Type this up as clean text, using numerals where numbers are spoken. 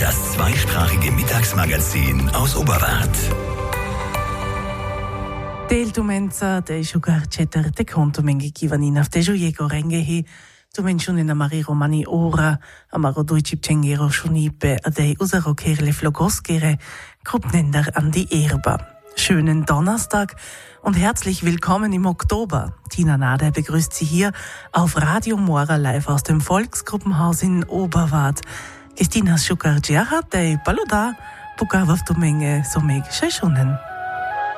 Das zweisprachige Mittagsmagazin aus Oberwart. Del tumenza de jugar ceter de conto mengi kivanin af de jujego rengehi. Tu mentionin amari romani ora, amaro duicip cengero shunipe, adei usero kerle flogoskere, Gruppnender an die Erba. Schönen Donnerstag und herzlich willkommen im Oktober. Tina Nader begrüßt Sie hier auf Radio Mora live aus dem Volksgruppenhaus in Oberwart. Christina Schukardziacha, dei Paluda, Pukavavtumenge, Someg Sheshunen.